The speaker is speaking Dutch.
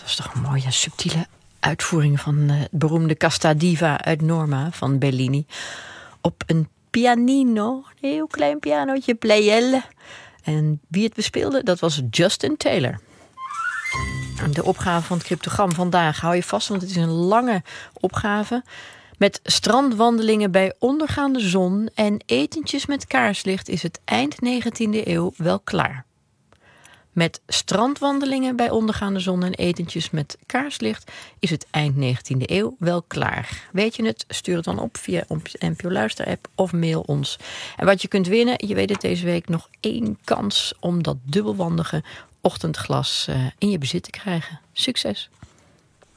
was toch een mooie, subtiele uitvoering van het beroemde Casta Diva uit Norma van Bellini. Op een pianino, een heel klein pianootje, Pleyel. En wie het bespeelde, dat was Justin Taylor. De opgave van het cryptogram vandaag, hou je vast, want het is een lange opgave. Met strandwandelingen bij ondergaande zon en etentjes met kaarslicht is het eind 19e eeuw wel klaar. Met strandwandelingen bij ondergaande zon en etentjes met kaarslicht is het eind 19e eeuw wel klaar. Weet je het? Stuur het dan op via NPO Luister-app of mail ons. En wat je kunt winnen, je weet het deze week, nog 1 kans om dat dubbelwandige ochtendglas in je bezit te krijgen. Succes!